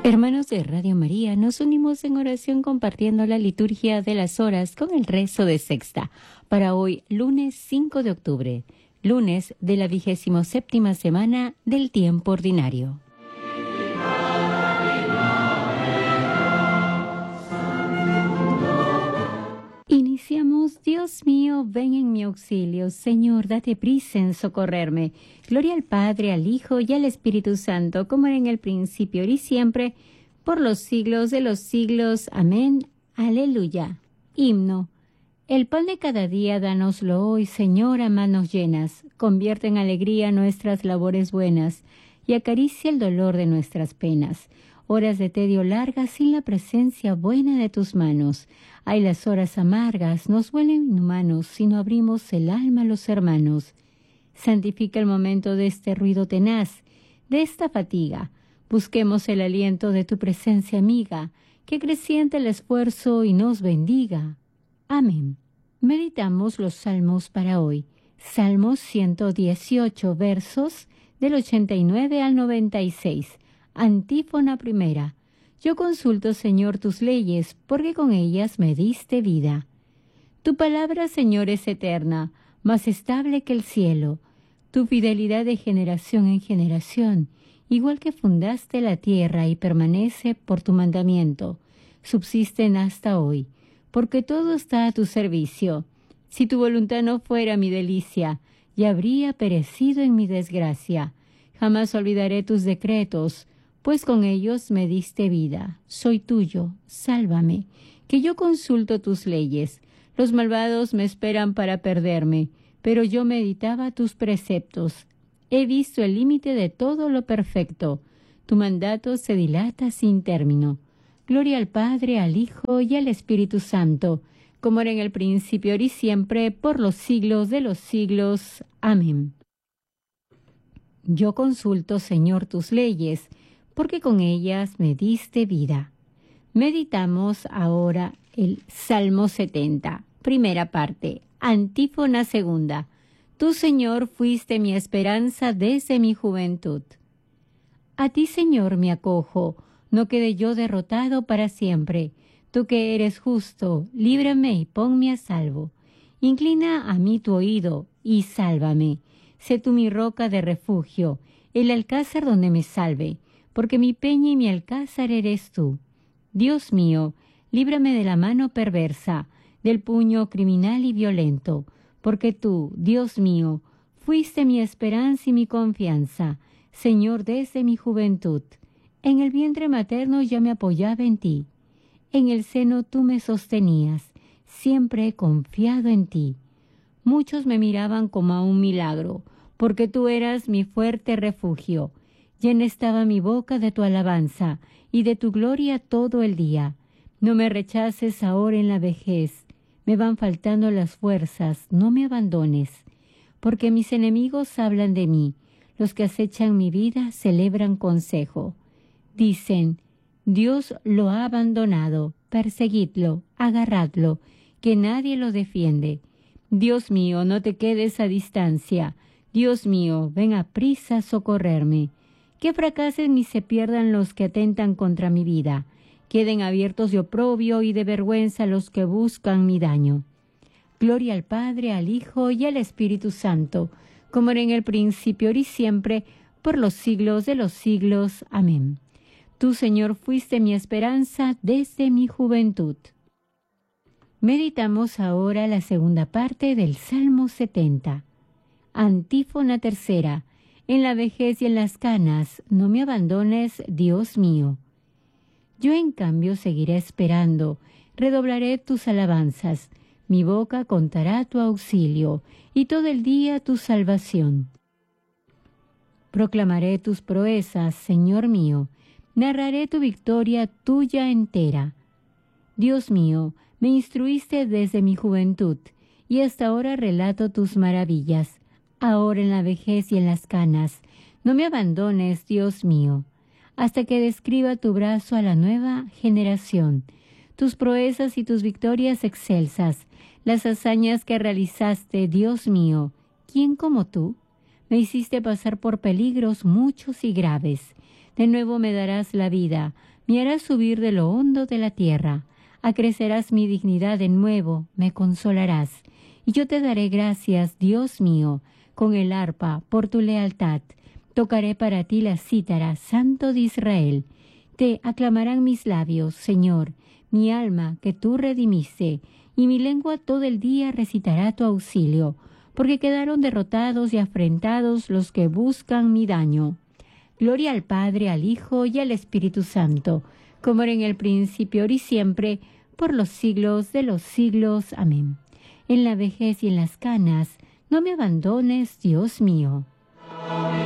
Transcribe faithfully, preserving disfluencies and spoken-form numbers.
Hermanos de Radio María, nos unimos en oración compartiendo la liturgia de las horas con el rezo de sexta para hoy, lunes cinco de octubre, lunes de la vigésimo séptima semana del tiempo ordinario. Iniciamos, Dios mío, ven en mi auxilio, Señor, date prisa en socorrerme. Gloria al Padre, al Hijo y al Espíritu Santo, como era en el principio, ahora y siempre, por los siglos de los siglos. Amén. Aleluya. Himno. El pan de cada día, dánoslo hoy, Señor, a manos llenas. Convierte en alegría nuestras labores buenas y acaricia el dolor de nuestras penas. Horas de tedio largas sin la presencia buena de tus manos. Ay, las horas amargas nos vuelven inhumanos si no abrimos el alma a los hermanos. Santifica el momento de este ruido tenaz, de esta fatiga. Busquemos el aliento de tu presencia amiga, que creciente el esfuerzo y nos bendiga. Amén. Meditamos los salmos para hoy. Salmos ciento dieciocho, versos del ochenta y nueve al noventa y seis. Antífona primera. Yo consulto, Señor, tus leyes, porque con ellas me diste vida. Tu palabra, Señor, es eterna, más estable que el cielo. Tu fidelidad de generación en generación, igual que fundaste la tierra y permanece por tu mandamiento, subsisten hasta hoy, porque todo está a tu servicio. Si tu voluntad no fuera mi delicia, ya habría perecido en mi desgracia. Jamás olvidaré tus decretos, pues con ellos me diste vida. Soy tuyo, sálvame, que yo consulto tus leyes. Los malvados me esperan para perderme, pero yo meditaba tus preceptos. He visto el límite de todo lo perfecto. Tu mandato se dilata sin término. Gloria al Padre, al Hijo y al Espíritu Santo, como era en el principio, ahora y siempre, por los siglos de los siglos. Amén. Yo consulto, Señor, tus leyes, porque con ellas me diste vida. Meditamos ahora el Salmo setenta, primera parte, antífona segunda. Tú, Señor, fuiste mi esperanza desde mi juventud. A ti, Señor, me acojo, no quede yo derrotado para siempre. Tú que eres justo, líbrame y ponme a salvo. Inclina a mí tu oído y sálvame. Sé tú mi roca de refugio, el alcázar donde me salve, porque mi peña y mi alcázar eres tú. Dios mío, líbrame de la mano perversa, del puño criminal y violento, porque tú, Dios mío, fuiste mi esperanza y mi confianza, Señor, desde mi juventud. En el vientre materno yo me apoyaba en ti. En el seno tú me sostenías, siempre he confiado en ti. Muchos me miraban como a un milagro, porque tú eras mi fuerte refugio. Llena estaba mi boca de tu alabanza y de tu gloria todo el día. No me rechaces ahora en la vejez. Me van faltando las fuerzas, no me abandones. Porque mis enemigos hablan de mí. Los que acechan mi vida celebran consejo. Dicen, Dios lo ha abandonado, perseguidlo, agarradlo, que nadie lo defiende. Dios mío, no te quedes a distancia. Dios mío, ven a prisa a socorrerme. Que fracasen y se pierdan los que atentan contra mi vida. Queden abiertos de oprobio y de vergüenza los que buscan mi daño. Gloria al Padre, al Hijo y al Espíritu Santo, como era en el principio, ahora y siempre, por los siglos de los siglos. Amén. Tú, Señor, fuiste mi esperanza desde mi juventud. Meditamos ahora la segunda parte del Salmo setenta. Antífona tercera. En la vejez y en las canas, no me abandones, Dios mío. Yo en cambio seguiré esperando, redoblaré tus alabanzas, mi boca contará tu auxilio, y todo el día tu salvación. Proclamaré tus proezas, Señor mío, narraré tu victoria tuya entera. Dios mío, me instruiste desde mi juventud, y hasta ahora relato tus maravillas. Ahora en la vejez y en las canas, no me abandones, Dios mío, hasta que describa tu brazo a la nueva generación, tus proezas y tus victorias excelsas, las hazañas que realizaste, Dios mío. ¿Quién como tú? Me hiciste pasar por peligros muchos y graves. De nuevo me darás la vida, me harás subir de lo hondo de la tierra, acrecerás mi dignidad de nuevo, me consolarás. Y yo te daré gracias, Dios mío, con el arpa, por tu lealtad. Tocaré para ti la cítara, Santo de Israel. Te aclamarán mis labios, Señor, mi alma que tú redimiste, y mi lengua todo el día recitará tu auxilio, porque quedaron derrotados y afrentados los que buscan mi daño. Gloria al Padre, al Hijo y al Espíritu Santo, como era en el principio, ahora y siempre, por los siglos de los siglos. Amén. En la vejez y en las canas, no me abandones, Dios mío.